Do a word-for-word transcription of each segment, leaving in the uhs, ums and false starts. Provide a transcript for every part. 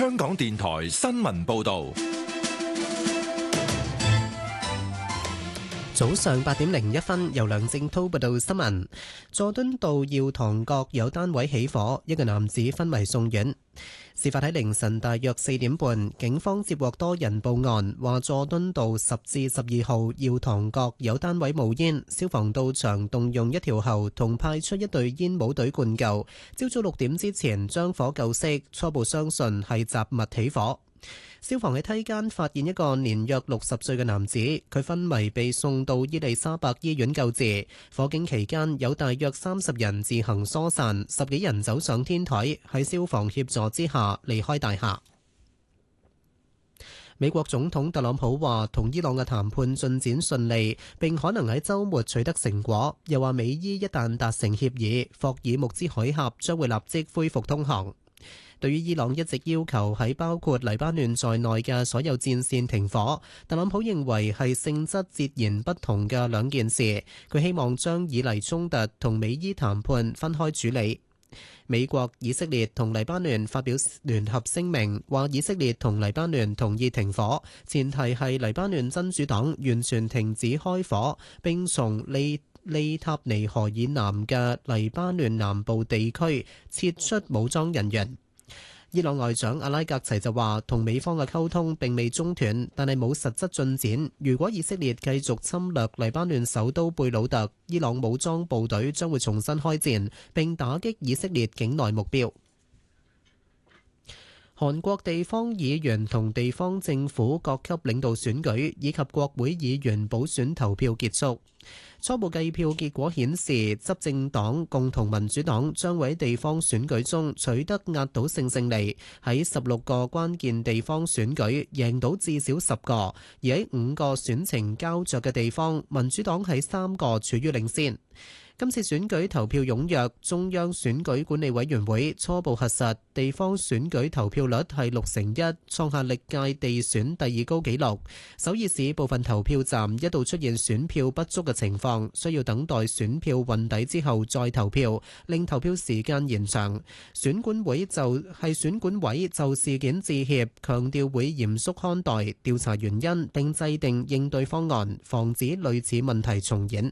香港電台新聞報道。 早上八點零一分，由梁正滔報道新聞。佐敦道耀堂閣有單位起火，一個男子昏迷送院。事發喺凌晨大約四點半，警方接獲多人報案，話佐敦道十至十二號耀堂閣有單位冒煙，消防到場動用一條喉同派出一隊煙帽隊灌救。朝早六點之前將火救熄，初步相信係雜物起火。消防喺梯間發現一個年約六十歲嘅男子，佢昏迷被送到伊利沙伯醫院救治。火警期間有大約三十人自行疏散，十幾人走上天台，喺消防協助之下離開大廈。美國總統特朗普話同伊朗嘅談判進展順利，並可能喺週末取得成果，又話美伊一旦達成協議，霍爾木茲海峽將會立即恢復通航。對於伊朗一直要求喺包括黎巴嫩在內嘅所有戰線停火，特朗普認為係性質截然不同嘅兩件事。佢希望將以黎衝突同美伊談判分開處理。美國、以色列同黎巴嫩發表聯合聲明，話以色列同黎巴嫩同意停火，前提係黎巴嫩真主黨完全停止開火，並從利利塔尼河以南嘅黎巴嫩南部地區撤出武裝人員。伊朗外長阿拉格齊就話，同美方嘅溝通並未中斷，但係冇實質進展。如果以色列繼續侵略黎巴嫩首都貝魯特，伊朗武裝部隊將會重新開戰，並打擊以色列境內目標。韓國地方議員同地方政府各級領導選舉以及國會議員補選投票結束。初步計票結果顯示，執政黨共同民主黨將會喺地方選舉中取得壓倒性勝利，喺十六個關鍵地方選舉贏到至少十個，而喺五個選情膠着嘅地方，民主黨喺三個處於領先。今次選舉投票踴躍，中央選舉管理委員會初步核實地方選舉投票率係六成一，創下歷屆地選第二高紀錄。首爾市部分投票站一度出現選票不足嘅情況，需要等待選票運抵之後再投票，令投票時間延長。選管會就係選管委就事件致歉，強調會嚴肅看待、調查原因並制定應對方案，防止類似問題重演。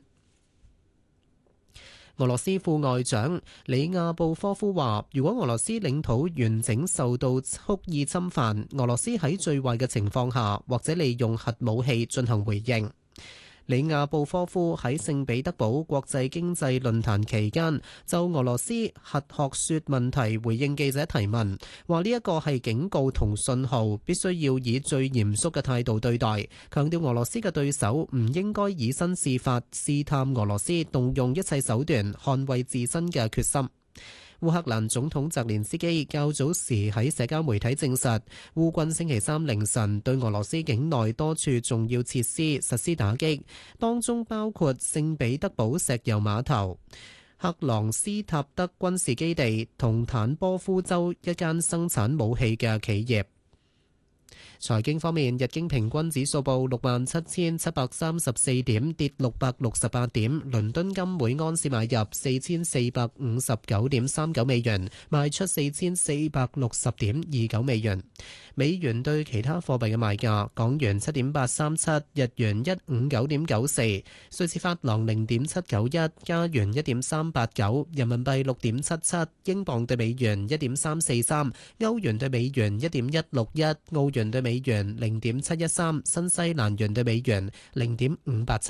俄羅斯副外長里亞布科夫話，如果俄羅斯領土完整受到蓄意侵犯，俄羅斯喺最壞嘅情況下，或者利用核武器進行回應。里亞布科夫喺聖彼得堡國際經濟論壇期間，就俄羅斯核學說問題回應記者提問，話呢一個係警告同信號，必須要以最嚴肅嘅態度對待，強調俄羅斯嘅對手唔應該以身試法，試探俄羅斯動用一切手段捍衛自身嘅決心。烏克蘭總統澤連斯基較早時喺社交媒體證實，烏軍星期三凌晨對俄羅斯境內多處重要設施實施打擊，當中包括聖彼得堡石油碼頭、克朗斯塔德軍事基地同坦波夫州一間生產武器嘅企業。財經方面，日經平均指數報六萬七千七百三十四點，跌六百六十八點。倫敦金每安士買入四千四百五十九點三九美元，賣出四千四百六十點二九美元。美元對其他貨幣嘅賣價：港元七點八三七，日元一五九點九四，瑞士法郎零點七九一，加元一點三八九，人民幣六點七七，英鎊對美元一點三四三，歐元對美元一點一六一，澳元對美元零點七一三，新西蘭元對美元零點五八七。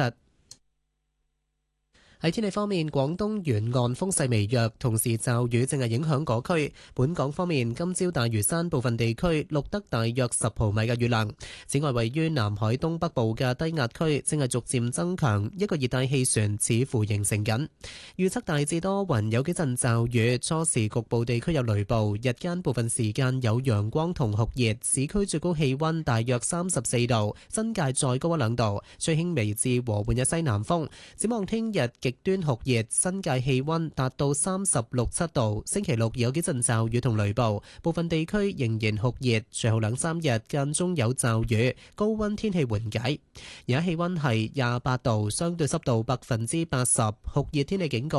喺天氣方面，廣東沿岸風勢微弱，同時驟雨正係影響嗰區。本港方面，今朝大嶼山部分地區錄得大約十毫米嘅雨量。此外，位於南海東北部嘅低壓區正係逐漸增強，一個熱帶氣旋似乎形成緊。預測大致多雲，有幾陣驟雨，初時局部地區有雷暴，日間部分時間有陽光同酷熱。市區最高氣溫大約三十四度，新界再高一兩度，吹輕微至和緩嘅西南風。展望聽日極端酷熱，新界氣溫達到三十六七度。星期六有幾陣驟雨同雷暴，部分地區仍然酷熱。隨後兩三日間中有驟雨，高溫天氣緩解。而家氣溫係廿八度，相對濕度百分之八十，酷熱天氣警告